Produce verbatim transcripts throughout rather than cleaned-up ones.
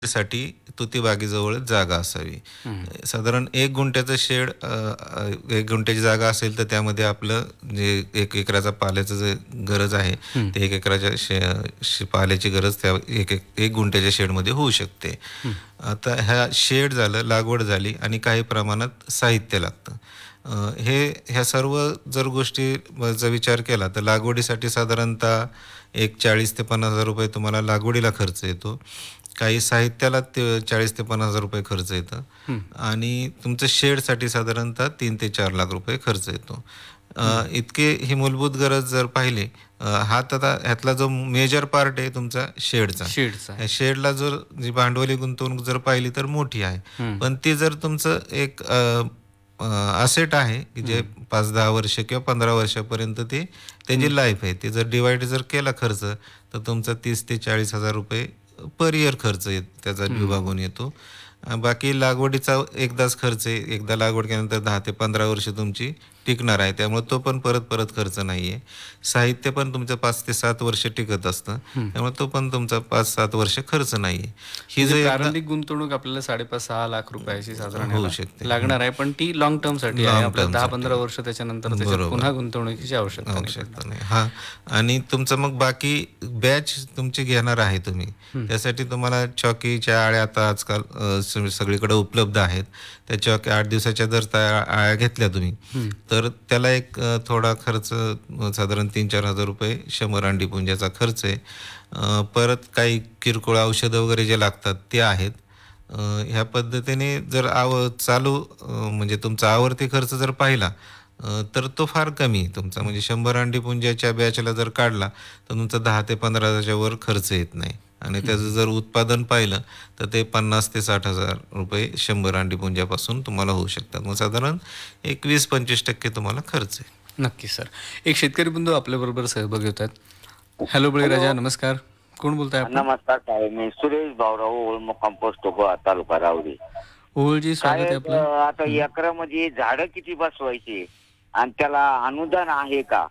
साठी तुती बागेजवळच जागा असावी. हं. साधारण एक गुंठ्याचं शेड अ, अ, एक गुंठ्याची जागा असेल तर त्यामध्ये आपलं जे एक एकराचा पाल्याचं जे गरज आहे, हं. ते एक एकराच्या शे शे पाल्याची गरज त्या एक एक एक गुंठ्याच्या शेडमध्ये होऊ शकते. हं. आता ह्या शेड झालं, लागवड झाली आणि काही प्रमाणात साहित्य लागतं. अ, हे ह्या सर्व जर गोष्टीचा विचार केला तर लागवडीसाठी साधारणतः एक चाळीस ते पन्नास हजार रुपये तुम्हाला लागवडीला खर्च येतो. काही साहित्याला ते चाळीस ते पन्नास हजार रुपये खर्च येतं हं. आणि तुमचं शेडसाठी साधारणतः तीन ते चार लाख रुपये खर्च येतो. अ, हं. इतके ही मूलभूत गरज जर पाहिली, अ, हा आता ह्यातला जो मेजर पार्ट आहे तुमचा शेडचा. शेडचा आहे. या शेडला जर जी भांडवली गुंतवणूक जर पाहिली तर मोठी आहे. हं. पण ती जर तुमचं एक अ, अ, असेट आहे की जे हं. पाच दहा वर्ष किंवा पंधरा वर्षापर्यंत ते तुम्ही त्याची लाईफ आहे. ते जर डिव्हाईड जर केला खर्च तर तुमचा तीस ते चाळीस हजार रुपये पर इयर खर्च येत त्याचा हं. विभागून येतो. अ, बाकी लागवडीचा एकदाच खर्च आहे. एकदा लागवड केल्यानंतर दहा ते पंधरा वर्ष तुमची टिकणार आहे. त्यामुळे तो पण परत-परत खर्च नाही आहे. साहित्य पण तुमचं पाच ते सात वर्ष टिकत असतं. हं. त्यामुळे तो पण तुमचा पाच सात वर्ष खर्च नाही आहे. ही म्हणजे जर एकदा प्रारंभिक गुंतवणूक आपल्याला साडे पाच सहा लाख रुपयाची साधारण होऊ ह्याला शकते. हं. लागणार आहे. पण ती लाँग टर्मसाठी आहे. लाँग आपल्याला दहा पंधरा टर्मसाठी. वर्ष त्याच्यानंतर त्याच्यात बरोबर. पुन्हा गुंतवणुकीची आवश्यकता नाही आवश्यकता पडणार. नाही. हां. आणि तुमचं मग बाकी बॅच तुमची घेणार आहे तुम्ही. हं. त्यासाठी तुम्हाला चॉकीच्या अळ्या आता आजकाल अ, स सगळीकडे उपलब्ध आहेत. त्या चॉकी आठ दिवसाच्या जर त्या अळ्या घेतल्या तुम्ही, हं. तर त्याला एक अ, थोडा खर्च अ, साधारण तीन चार हजार रुपये शंभर अंडीपुंजाचा खर्च आहे. अ, परत काही किरकोळ औषधं वगैरे जे लागतात ते आहेत. अ, ह्या पद्धतीने जर आव चालू अ, म्हणजे तुमचा आवर्ती खर्च जर पाहिला, अ, तर तो फार कमी आहे तुमचा. हं. म्हणजे शंभर अंडीपुंजाच्या बॅचला जर काढला, तर तुमचा दहा ते पंधरा हजाराच्या वर खर्च येत नाही. आणि हं, त्याचं हं. जर उत्पादन पाहिलं, तर ते पन्नास ते साठ हजार रुपये शंभर अंडीपुंजापासून तुम्हाला होऊ शकतात. मग साधारण एक वीस ते पंचवीस टक्के तुम्हाला खर्च आहे. नक्कीच सर. एक शेतकरी बंधू आपल्याबरोबर सहभागी होत आहेत. Hello hello. बळीराजा, नमस्कार. कोण बोलताय आपण? नमस्कार साहेब. मी सुरेश भाऊराव ओळमुख कंपोस्ट तालुका रावरी. ओहोळजी, स्वागत आहे साहेब अ, आपलं. आता हं. एकरामध्ये झाडं किती बसवायची आणि त्याला अनुदान आहे का?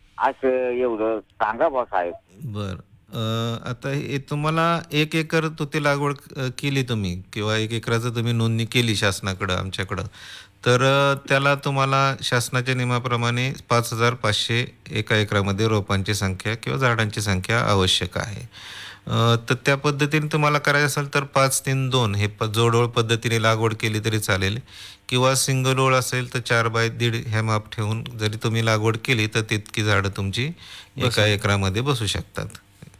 असं एवढं सांगा बुवा साहेब. बरं. अ, आता हे तुम्हाला एक एकर तुती लागवड अ, केली तुम्ही किंवा एक एकराचं तुम्ही नोंदणी केली शासनाकडं, आमच्याकडं. तर अ, त्याला तुम्हाला शासनाच्या नियमाप्रमाणे पाच हजार पाचशे एका एकरामध्ये रोपांची संख्या किंवा झाडांची संख्या आवश्यक आहे. अ, तर त्या पद्धतीने तुम्हाला करायचं असेल तर पाच तीन दोन हे प जोडओळ पद्धतीने लागवड केली तरी चालेल किंवा सिंगल ओळ असेल तर चार बाय दीड हे माप ठेवून जरी तुम्ही लागवड केली तर तितकी झाडं तुमची एका बसवून. एकरामध्ये बसू शकतात.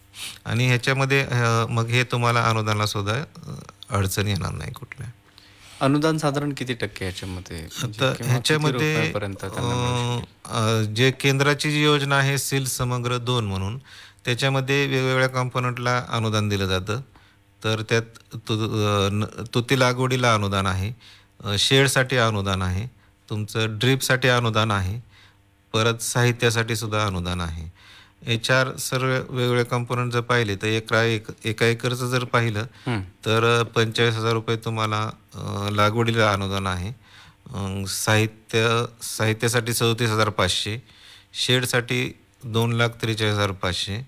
आणि ह्याच्यामध्ये अ, मग हे तुम्हाला अनुदानाला सुद्धा अ, अडचण येणार नाही कुठल्या. अनुदान साधारण किती टक्के ह्याच्यामध्ये म्हणजे आता किंवा किती ह्याच्यामध्ये रुपयापर्यंत अ, त्यांना मिळू शकेल? अ, जे केंद्राची जी योजना आहे सील समग्र दोन म्हणून, त्याच्यामध्ये वेगवेगळ्या कॉम्पोनंटला अनुदान दिलं जातं. तर त्यात तु अ, न तुती लागवडीला अनुदान आहे, अ, शेडसाठी अनुदान आहे, तुमचं ड्रिपसाठी अनुदान आहे, परत साहित्यासाठी सुद्धा अनुदान आहे. हे चार सर्व वेगवेगळे कंपोनंट जर पाहिले तर एकरा एक एका एकरचं जर पाहिलं, हं. तर अ, पंचेचाळीस हजार रुपये तुम्हाला अ, लागवडीला अनुदान आहे. अ, साहित्य साहित्यासाठी चौतीस हजार पाचशे, शेडसाठी दोन लाख त्रेचाळीस हजार पाचशे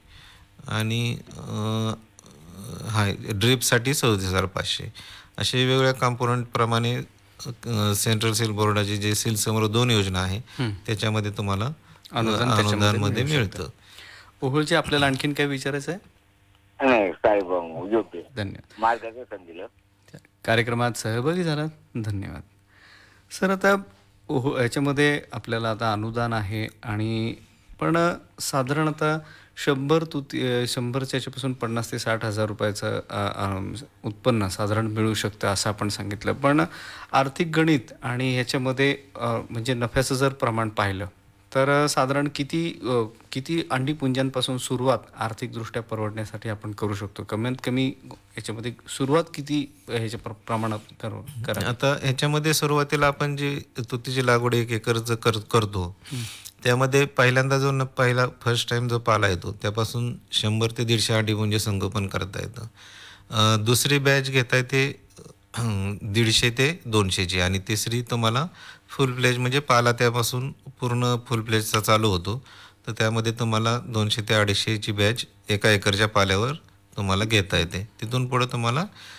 आणि अ, हां, ड्रिपसाठी चौतीस हजार पाचशे असे वेगवेगळ्या कंपोनंटप्रमाणे अ, सेंट्रल सील बोर्डाची जे सील समोर दोन योजना आहे, हं. त्याच्यामध्ये तुम्हाला अ, अनुदान त्याच्यामध्ये अनुदानमध्ये मिळू शकतं. मिळतं. ओहोळजी, आपल्याला आणखीन काय विचारायचं आहे? नाही साहेब अ, योग्य धन्यवाद. मार्गदर्शन दिलं. त्या कार्यक्रमात सहभागी झालात, धन्यवाद. सर, आता ओहो ह्याच्यामध्ये आपल्याला आता अनुदान आहे आणि पण अ, साधारणतः शंभर तुती अ, शंभरच्या ह्याच्यापासून पन्नास ते साठ हजार रुपयाचं अ, अ, उत्पन्न साधारण मिळू शकतं असं आपण सांगितलं. पण आर्थिक गणित आणि ह्याच्यामध्ये अ, म्हणजे नफ्याचं जर प्रमाण पाहिलं, तर अ, साधारण किती अ, किती अंडीपुंजांपासून सुरुवात आर्थिकदृष्ट्या परवडण्यासाठी आपण करू शकतो? कमीत कमी ह्याच्यामध्ये सुरुवात किती ह्याच्या प्र प्रमाणात कर करावी? आता ह्याच्यामध्ये सुरुवातीला आपण जी तुतीची लागवड एक एकरचं कर करतो, हं. त्यामध्ये त्यामध्ये पहिल्यांदा जो न पहिला फर्स्ट टाईम जो पाला येतो, त्यापासून शंभर ते दीडशे अंडीपुंज संगोपन करता येतं. अ, दुसरी बॅच घेता येते अ, दीडशे ते दोनशेची आणि तिसरी तुम्हाला फुल फ्लेज म्हणजे पाला त्यापासून पूर्ण फुल फ्लेजचा चालू होतो. तर त्यामध्ये तुम्हाला दोनशे ते अडीचशेची बॅच एका एकरच्या पाल्यावर तुम्हाला घेता येते. तिथून पुढं तुम्हाला